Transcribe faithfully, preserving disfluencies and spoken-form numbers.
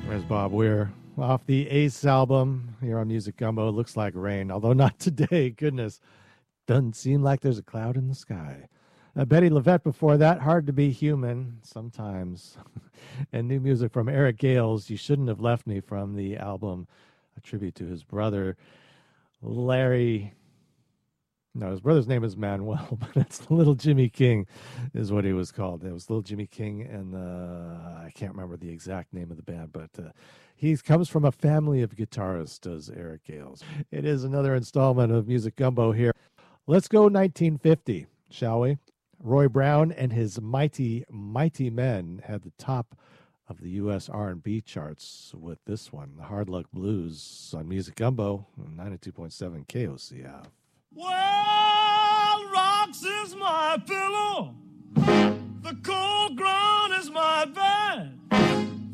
There's Bob Weir off the Ace album here on Music Gumbo. It looks like rain, although not today. Goodness, doesn't seem like there's a cloud in the sky. Uh, Betty LaVette before that, Hard to Be Human, sometimes. And new music from Eric Gales, You Shouldn't Have Left Me, from the album, a tribute to his brother, Larry. No, his brother's name is Manuel, but it's Little Jimmy King is what he was called. It was Little Jimmy King, and uh, I can't remember the exact name of the band, but uh, he comes from a family of guitarists, does Eric Gales. It is another installment of Music Gumbo here. Let's go nineteen fifty, shall we? Roy Brown and his Mighty, Mighty Men had the top of the U S R and B charts with this one, The Hard Luck Blues, on Music Gumbo, ninety-two point seven K O C F. Well, rocks is my pillow, the cold ground